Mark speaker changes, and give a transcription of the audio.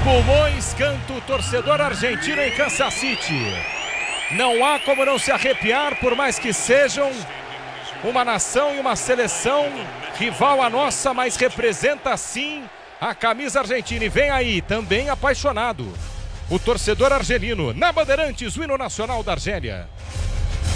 Speaker 1: pulmões canta o torcedor argentino em Kansas City. Não há como não se arrepiar, por mais que sejam uma nação e uma seleção rival à nossa, mas representa sim a camisa argentina. E vem aí, também apaixonado, o torcedor argelino. Na Bandeirantes, o hino nacional da Argélia.